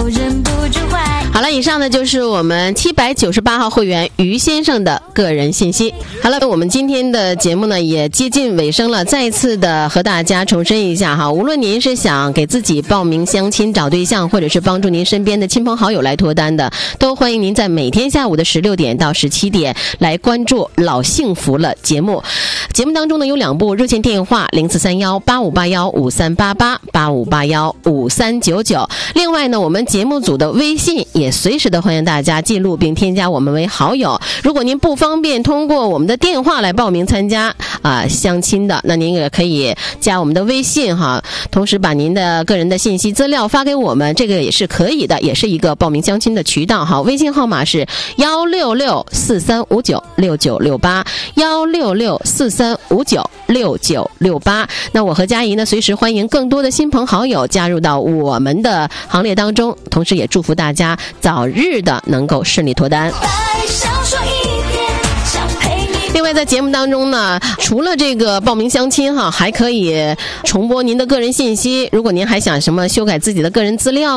忍不住怀。 好了，以上呢就是我们798号会员于先生的个人信息。好了，我们今天的节目呢也接近尾声了，再一次的和大家重申一下哈，无论您是想给自己报名相亲找对象，或者是帮助您身边的亲朋好友来脱单的，都欢迎您在每天下午的16点到17点来关注老幸福了节目。节目当中呢有2部热线电话043185815388，85815399。另外呢，我们节目组的微信也随时的欢迎大家记录并添加我们为好友。如果您不方便通过我们的电话来报名参加相亲的，那您也可以加我们的微信哈，同时把您的个人的信息资料发给我们，这个也是可以的，也是一个报名相亲的渠道哈。微信号码是16643596968，16643596968。那我和佳怡呢，随时欢迎更多的亲朋好友加入到我们的行列当中，同时也祝福大家早日的能够顺利脱单。另外在节目当中呢，除了这个报名相亲哈，还可以重播您的个人信息。如果您还想什么修改自己的个人资料